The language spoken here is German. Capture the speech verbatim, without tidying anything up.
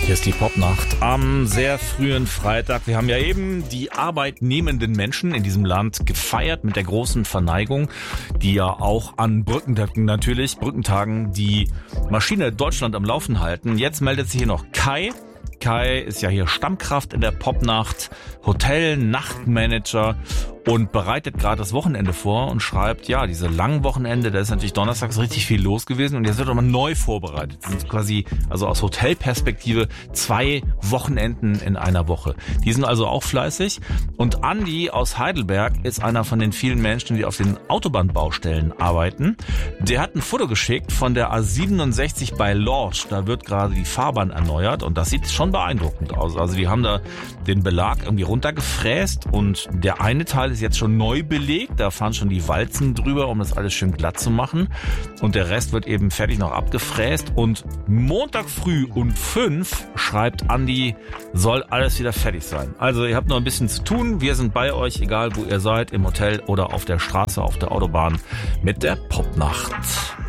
Hier ist die Popnacht am sehr frühen Freitag. Wir haben ja eben die arbeitnehmenden Menschen in diesem Land gefeiert mit der großen Verneigung, die ja auch an Brückentagen natürlich, Brückentagen die Maschine Deutschland am Laufen halten. Jetzt meldet sich hier noch Kai. Kai ist ja hier Stammkraft in der Popnacht, Hotel-Nachtmanager und bereitet gerade das Wochenende vor und schreibt, ja, diese langen Wochenende, da ist natürlich donnerstags richtig viel los gewesen und jetzt wird aber neu vorbereitet. Das sind quasi, also aus Hotelperspektive, zwei Wochenenden in einer Woche. Die sind also auch fleißig und Andi aus Heidelberg ist einer von den vielen Menschen, die auf den Autobahnbaustellen arbeiten. Der hat ein Foto geschickt von der A siebenundsechzig bei Lorsch. Da wird gerade die Fahrbahn erneuert und das sieht schon beeindruckend aus. Also die haben da den Belag irgendwie runtergefräst und der eine Teil ist jetzt schon neu belegt. Da fahren schon die Walzen drüber, um das alles schön glatt zu machen. Und der Rest wird eben fertig noch abgefräst. Und Montag früh um fünf schreibt Andi, soll alles wieder fertig sein. Also ihr habt noch ein bisschen zu tun. Wir sind bei euch, egal wo ihr seid, im Hotel oder auf der Straße, auf der Autobahn mit der Popnacht.